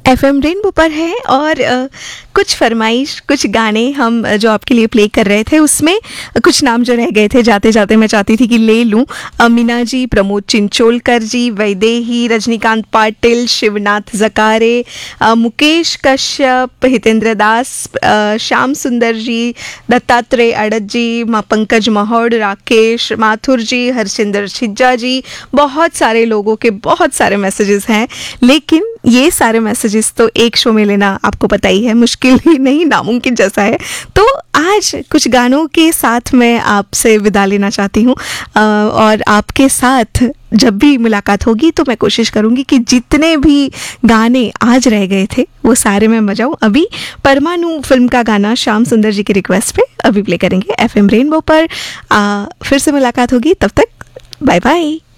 FM rainbow पर है और कुछ फरमाइश, कुछ गाने हम जो आपके लिए प्ले कर रहे थे, उसमें कुछ नाम जो रह गए थे जाते जाते मैं चाहती थी कि ले लूं। मीना जी, प्रमोद चिंचोलकर जी, वैदेही, रजनीकांत पाटिल, शिवनाथ जकारे, मुकेश कश्यप, हितेंद्र दास, श्याम सुंदर जी, दत्तात्रेय अड़त जी, पंकज महौड़, राकेश माथुर जी, हरसिंदर छिज्जा जी। बहुत सारे लोगों के बहुत सारे मैसेजेस हैं, लेकिन ये सारे मैसेजेस तो एक शो में लेना आपको पता ही है मुश्किल ही नहीं, नामुमकिन जैसा है। तो आज कुछ गानों के साथ मैं आपसे विदा लेना चाहती हूँ और आपके साथ जब भी मुलाकात होगी तो मैं कोशिश करूँगी कि जितने भी गाने आज रह गए थे वो सारे मैं बजाऊँ। अभी परमाणु फिल्म का गाना श्याम सुंदर जी की रिक्वेस्ट पे अभी प्ले करेंगे एफएम रेनबो पर। फिर से मुलाकात होगी, तब तक बाय बाय।